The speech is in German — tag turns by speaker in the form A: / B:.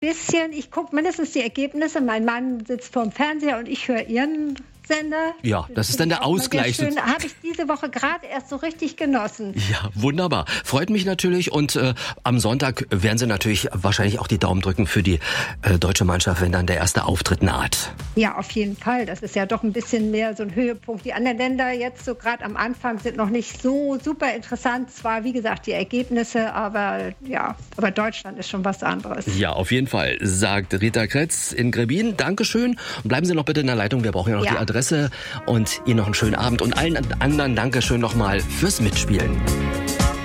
A: bisschen. Ich gucke mindestens die Ergebnisse. Mein Mann sitzt vorm Fernseher und ich höre Ihren Sender.
B: Ja, das ist dann der Ausgleich.
A: Habe ich diese Woche gerade erst so richtig genossen.
B: Ja, wunderbar. Freut mich natürlich. Und am Sonntag werden Sie natürlich wahrscheinlich auch die Daumen drücken für die deutsche Mannschaft, wenn dann der erste Auftritt naht.
A: Ja, auf jeden Fall. Das ist ja doch ein bisschen mehr so ein Höhepunkt. Die anderen Länder jetzt so gerade am Anfang sind noch nicht so super interessant. Zwar, wie gesagt, die Ergebnisse, aber Deutschland ist schon was anderes.
B: Ja, auf jeden Fall, sagt Rita Kretz in Grebin. Dankeschön. Und bleiben Sie noch bitte in der Leitung. Wir brauchen ja noch die Adresse und Ihnen noch einen schönen Abend. Und allen anderen Dankeschön nochmal fürs Mitspielen.